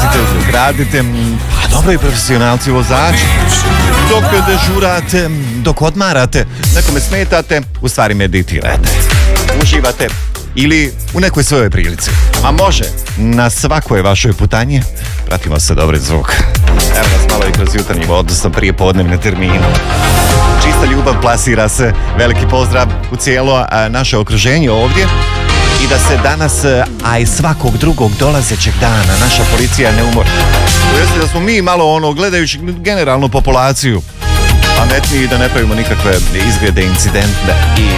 vozite, dok radite, pa dobro i profesionalci vozači, dok dežurate, dok odmarate, nekome smetate, u stvari meditirate, uživate ili u nekoj svojoj prilici. A može, na svakoj vašoj putanji pratimo se dobri zvuk. Evo nas malo i kroz jutarnji, odnosno prije podnevne termine. Čista ljubav plasira se, veliki pozdrav u cijelo naše okruženje ovdje. I da se danas, a i svakog drugog dolazećeg dana, naša policija ne umori. To jeste da smo mi malo gledajući generalnu populaciju pametniji, da ne pravimo nikakve izgrede, incidente i